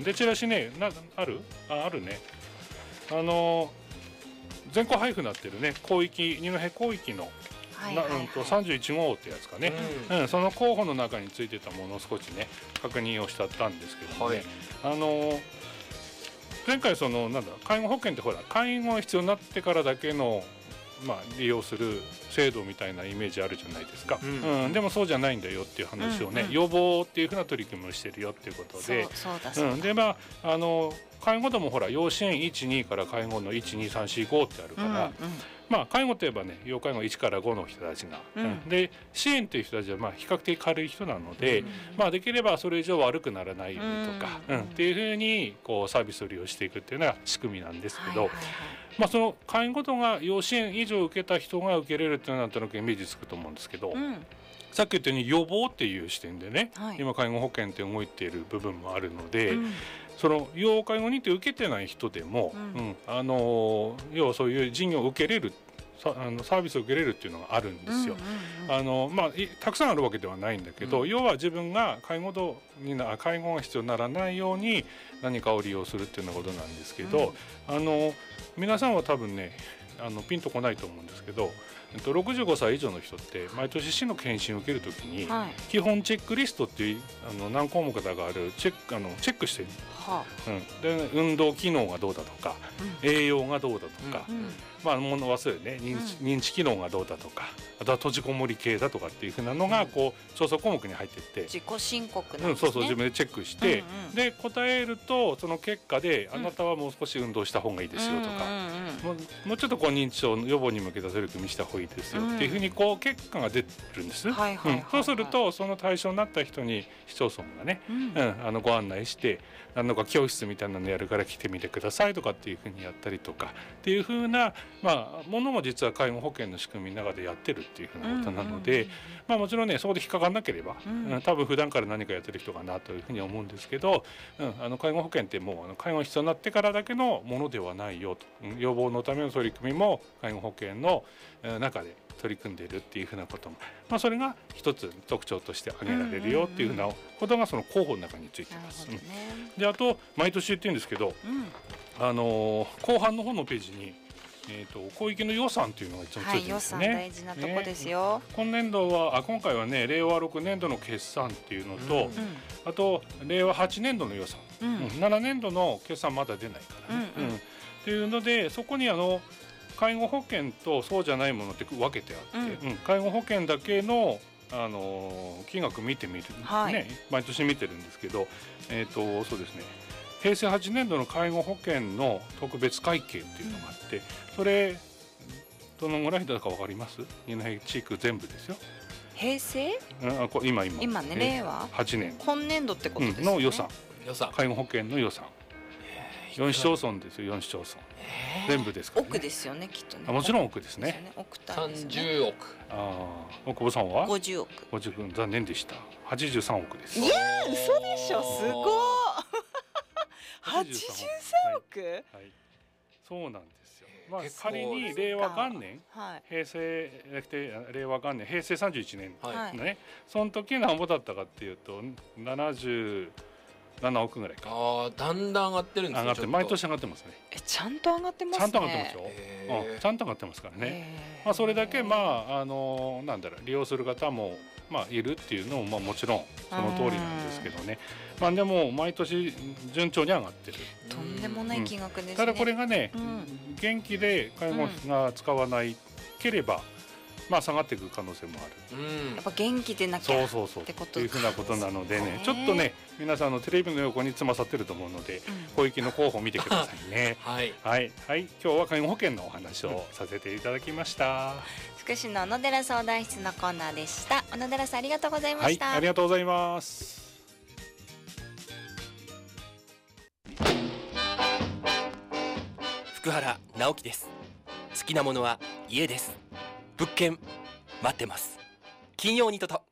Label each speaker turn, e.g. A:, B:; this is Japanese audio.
A: でチラシねあるね、全校配布になってるね広域二戸広域の31号ってやつかね、その候補の中についてたものを少しね確認をしたんですけどね、前回介護保険ってほら介護が必要になってからだけの利用する制度みたいなイメージあるじゃないですか、でもそうじゃないんだよっていう話をね、予防っていうふうな取り組みをしてるよっていうことで、で介護度もほら要支援1、2から介護の1、2、3、4、5ってあるから、介護といえばね要介護1から5の人たちが、で支援という人たちは比較的軽い人なので、できればそれ以上悪くならないようにとか、っていうふうにこうサービスを利用していくっていうのが仕組みなんですけど、その介護度が要支援以上受けた人が受けれるっていうのはなんとなくイメージつくと思うんですけど、さっき言ったように予防っていう視点でね、今介護保険って動いている部分もあるので、その要介護認定受けてない人でも、要はそういう事業を受けれるサービスを受けれるっていうのがあるんですよ。たくさんあるわけではないんだけど、要は自分が介護が必要にならないように何かを利用するっていうようなことなんですけど、皆さんは多分ねピンとこないと思うんですけど、65歳以上の人って毎年市の検診を受けるときに、基本チェックリストっていう何項目かがあるチェックしてる、で運動機能がどうだとか、栄養がどうだとか、物忘れね認知機能がどうだとか、あとは閉じこもり系だとかっていうふうなのがこう調査項目に入っていって、
B: 自己申告なんですね。
A: 自分でチェックして、で答えるとその結果で、あなたはもう少し運動した方がいいですよとか、もうちょっとこう認知症の予防に向けた取り組みした方がいいですよっていうふうにこう結果が出てるんです。そうするとその対象になった人に市町村がね、ご案内して何度か教室みたいなのやるから来てみてくださいとかっていうふうにやったりとかっていうふうなものも実は介護保険の仕組みの中でやってるっていうふうなことなので、もちろんねそこで引っかかんなければ、多分普段から何かやってる人かなというふうに思うんですけど、介護保険ってもう介護が必要になってからだけのものではないよと、予防のための取り組みも介護保険の中で取り組んでいるっていうふうなことも、それが一つ特徴として挙げられるよっていうふうなことがその候補の中についています。であと毎年言ってるんですけど、後半の方のページに広域の予算というのが一応ついてるんですね。
B: 予算大事なとこですよ。
A: 今回はね令和6年度の決算っていうのと、あと令和8年度の予算、7年度の決算まだ出ないからね、っていうので、そこに介護保険とそうじゃないものって分けてあって、介護保険だけの金額見てみる、毎年見てるんですけど、そうですね、平成8年度の介護保険の特別会計っていうのがあって、それどのぐらいだか分かります？二戸地区全部ですよ。
B: 平成？
A: 今
B: ね、令和
A: 8年
B: 今年度ってことですね、
A: の予算、介護保険の予算、4市町村ですよ。4市町村全部ですからね。
B: 億ですよねきっとね。
A: もちろん億ですね。
B: 30億。
A: 大久保さんは
B: 50億。
A: 50億、残念でした。83億です。
B: いや嘘でしょ、すごい。83億？
A: そうなんですよ。仮に令和元年、平成31年ね、その時何ぼだったかっていうと77億ぐらいか。
C: だんだん上がってるんですね。
A: 毎年上がってますね。
B: ちゃんと上がってますね。
A: ちゃんと上がってますよ。ちゃんと上がってますからね。それだけ利用する方もいるっていうのももちろんその通りなんですけどね。でも毎年順調に上がってる。
B: とんでもない金額ですね。
A: ただこれがね、元気で介護費が使わないければ下がっていく可能性もある。
B: やっぱ元気でなきゃってこと
A: っていうふうなことなのでね、ちょっとね皆さんテレビの横につまさってると思うので、広域の候補を見てくださいね。はい、今日は介護保険のお話をさせていただきました。
B: 福祉の小野寺相談室のコーナーでした。小野寺さんありがとうございました。
A: ありがとうございます。
D: 福原直樹です。好きなものは家です。物件待ってます。金曜にとと